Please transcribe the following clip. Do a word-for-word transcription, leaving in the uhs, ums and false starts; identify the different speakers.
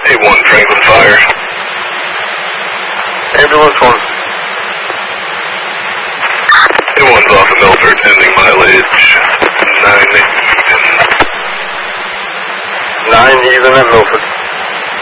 Speaker 1: eight one Franklin Fire.
Speaker 2: Ambulance one.
Speaker 1: eight one's off of Milford, ending mileage nine even.
Speaker 2: Nine even at Milford.